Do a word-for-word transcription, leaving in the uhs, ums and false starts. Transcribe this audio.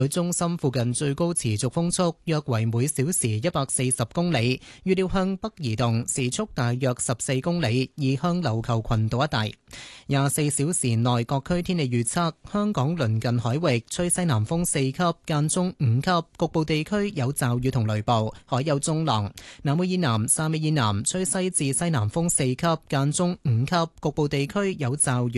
佢中心附近最高持續風速約為每小時一百四十公里，預料向北移動，時速大約十四公里，移向琉球群島一帶。廿四小時內各區天氣預測：香港鄰近海域吹西南風四級，間中五級，局部地區有驟雨同雷暴，海有中浪。南澳以南、汕尾以南吹西至西南風四級，間中五級，局部地區有驟雨。